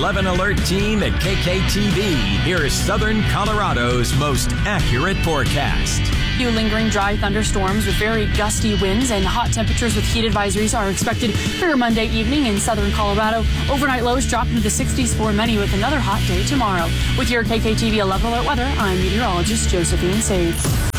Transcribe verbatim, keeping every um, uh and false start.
eleven Alert team at K K T V. Here's Southern Colorado's most accurate forecast. Few lingering dry thunderstorms with very gusty winds and hot temperatures with heat advisories are expected for your Monday evening in southern Colorado. Overnight lows drop into the sixties for many with another hot day tomorrow. With your K K T V eleven Alert weather, I'm meteorologist Josephine Sage.